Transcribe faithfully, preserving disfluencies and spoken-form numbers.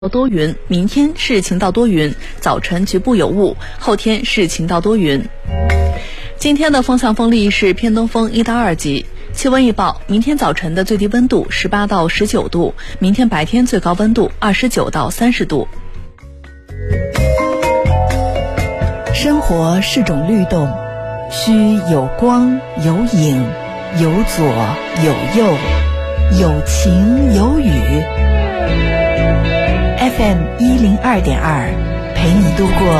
多云，明天是晴到多云，早晨局部有雾，后天是晴到多云。今天的风向风力是偏东风一到二级。气温预报：明天早晨的最低温度十八到十九度，明天白天最高温度二十九到三十度。 生活是种律动，需有光有影，有左有右，有晴有雨。F M 一零二点二，陪你度过